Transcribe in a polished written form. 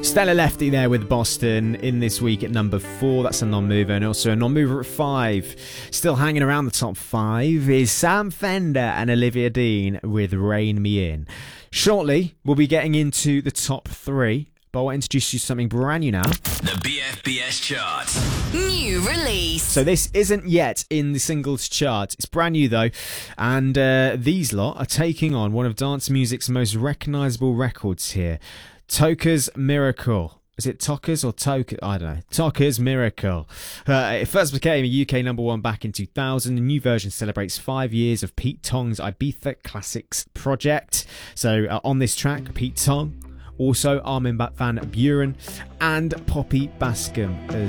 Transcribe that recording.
Stellar Lefty there with Boston in this week at number 4. That's a non-mover. And also a non-mover at 5. Still hanging around the top 5 is Sam Fender and Olivia Dean with Rein Me In. Shortly, we'll be getting into the top 3. But I'll introduce you to something brand new now. The BFBS chart. New release. So this isn't yet in the singles chart. It's brand new though. And these lot are taking on one of dance music's most recognisable records here. Toca's Miracle. Is it Toca's or Toca? I don't know. Toca's Miracle. It first became a UK number 1 back in 2000. The new version celebrates 5 years of Pete Tong's Ibiza Classics project. So on this track, Pete Tong, also Armin van Buuren and Poppy Bascom as